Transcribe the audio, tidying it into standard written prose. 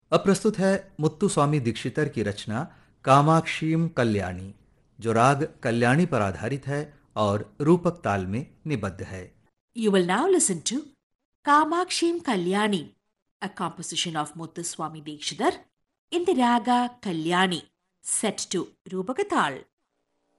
अब प्रस्तुत है मुत्तुस्वामी दीक्षितर की रचना कामाक्षीम कल्याणी, जो राग कल्याणी पर आधारित है और रूपक ताल में निबद्ध है। You will now listen to Kamakshim Kalyani, a composition of Muthuswami Dikshidhar in the raga Kalyani, set to Rupakatal.